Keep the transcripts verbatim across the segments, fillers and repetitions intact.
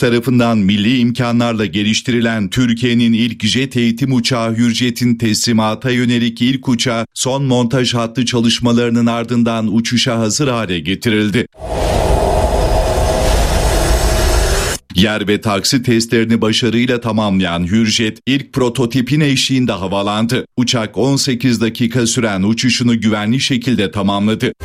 tarafından milli imkanlarla geliştirilen Türkiye'nin ilk jet eğitim uçağı Hürjet'in teslimata yönelik ilk uçağı son montaj hattı çalışmalarının ardından uçuşa hazır hale getirildi. Yer ve taksi testlerini başarıyla tamamlayan Hürjet ilk prototipin eşliğinde havalandı. Uçak on sekiz dakika süren uçuşunu güvenli şekilde tamamladı.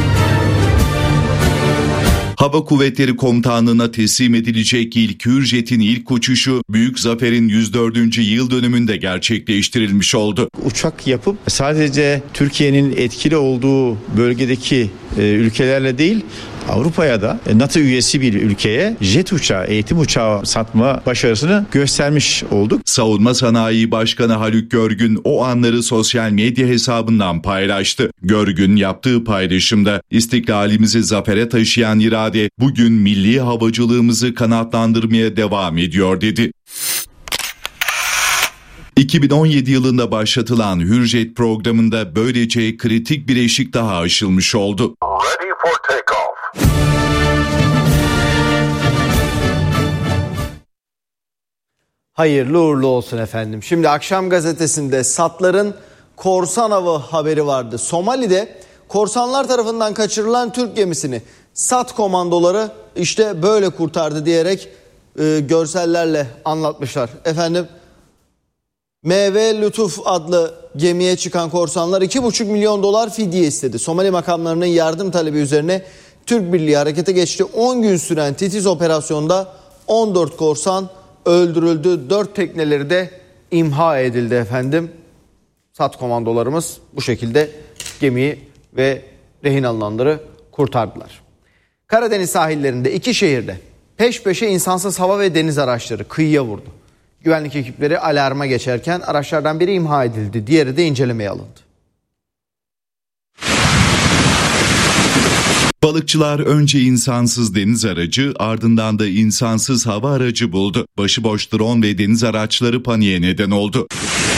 Hava Kuvvetleri Komutanlığı'na teslim edilecek ilk Hürjet'in ilk uçuşu Büyük Zafer'in yüz dördüncü yıl dönümünde gerçekleştirilmiş oldu. Uçak yapıp sadece Türkiye'nin etkili olduğu bölgedeki e, ülkelerle değil, Avrupa'ya da NATO üyesi bir ülkeye jet uçağı, eğitim uçağı satma başarısını göstermiş olduk. Savunma Sanayi Başkanı Haluk Görgün o anları sosyal medya hesabından paylaştı. Görgün yaptığı paylaşımda istiklalimizi zafere taşıyan irade bugün milli havacılığımızı kanatlandırmaya devam ediyor dedi. iki bin on yedi yılında başlatılan Hürjet programında böylece kritik bir eşik daha aşılmış oldu. Ready for takeoff. Hayırlı uğurlu olsun efendim. Şimdi Akşam Gazetesi'nde SAT'ların korsan avı haberi vardı. Somali'de korsanlar tarafından kaçırılan Türk gemisini SAT komandoları işte böyle kurtardı diyerek e, görsellerle anlatmışlar. Efendim M V Lütuf adlı gemiye çıkan korsanlar iki buçuk milyon dolar fidye istedi. Somali makamlarının yardım talebi üzerine Türk Birliği harekete geçti. on gün süren titiz operasyonda on dört korsan öldürüldü. dört tekneleri de imha edildi efendim. SAT komandolarımız bu şekilde gemiyi ve rehin alınanları kurtardılar. Karadeniz sahillerinde iki şehirde peş peşe insansız hava ve deniz araçları kıyıya vurdu. Güvenlik ekipleri alarma geçerken araçlardan biri imha edildi, diğeri de incelemeye alındı. Balıkçılar önce insansız deniz aracı, ardından da insansız hava aracı buldu. Başıboş drone ve deniz araçları paniğe neden oldu.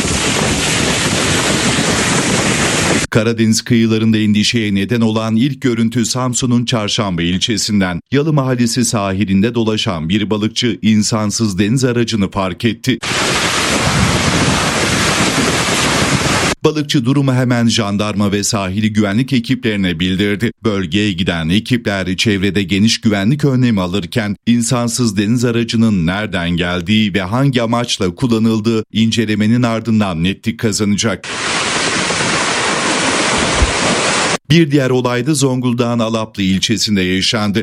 Karadeniz kıyılarında endişeye neden olan ilk görüntü Samsun'un Çarşamba ilçesinden. Yalı Mahallesi sahilinde dolaşan bir balıkçı insansız deniz aracını fark etti. Balıkçı durumu hemen jandarma ve sahili güvenlik ekiplerine bildirdi. Bölgeye giden ekipler çevrede geniş güvenlik önlemi alırken insansız deniz aracının nereden geldiği ve hangi amaçla kullanıldığı incelemenin ardından netlik kazanacak. Bir diğer olay da Zonguldak'ın Alaplı ilçesinde yaşandı.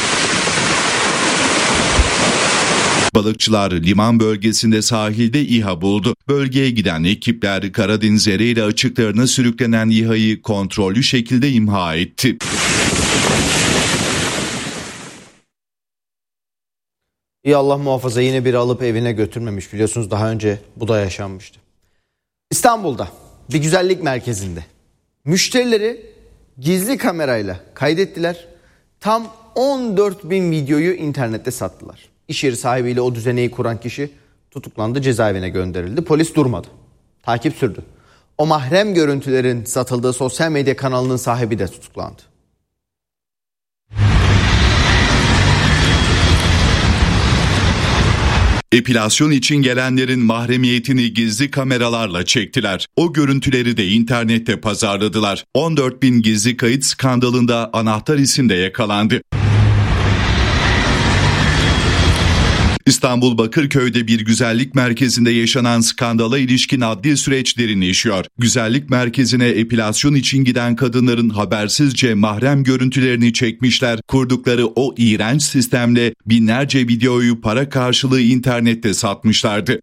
Balıkçılar liman bölgesinde sahilde İHA buldu. Bölgeye giden ekipler Karadeniz Ereğli açıklarına sürüklenen İHA'yı kontrollü şekilde imha etti. İyi, Allah muhafaza yine biri alıp evine götürmemiş, biliyorsunuz daha önce bu da yaşanmıştı. İstanbul'da bir güzellik merkezinde müşterileri gizli kamerayla kaydettiler. Tam on dört bin videoyu internette sattılar. İş yeri sahibiyle o düzeneyi kuran kişi tutuklandı, cezaevine gönderildi. Polis durmadı. Takip sürdü. O mahrem görüntülerin satıldığı sosyal medya kanalının sahibi de tutuklandı. Epilasyon için gelenlerin mahremiyetini gizli kameralarla çektiler. O görüntüleri de internette pazarladılar. on dört bin gizli kayıt skandalında anahtar isim de yakalandı. İstanbul Bakırköy'de bir güzellik merkezinde yaşanan skandala ilişkin adli süreç derinleşiyor. Güzellik merkezine epilasyon için giden kadınların habersizce mahrem görüntülerini çekmişler. Kurdukları o iğrenç sistemle binlerce videoyu para karşılığı internette satmışlardı.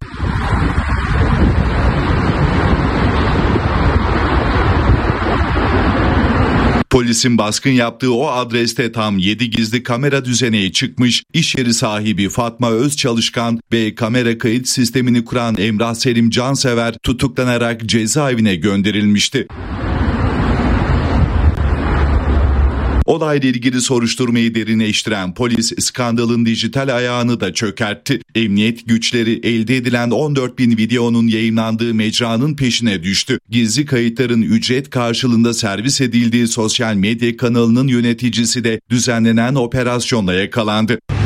Polisin baskın yaptığı o adreste tam yedi gizli kamera düzeneği çıkmış. İş yeri sahibi Fatma Özçalışkan ve kamera kayıt sistemini kuran Emrah Selim Cansever tutuklanarak cezaevine gönderilmişti. Olayla ilgili soruşturmayı derinleştiren polis skandalın dijital ayağını da çökertti. Emniyet güçleri elde edilen on dört bin videonun yayınlandığı mecranın peşine düştü. Gizli kayıtların ücret karşılığında servis edildiği sosyal medya kanalının yöneticisi de düzenlenen operasyonla yakalandı.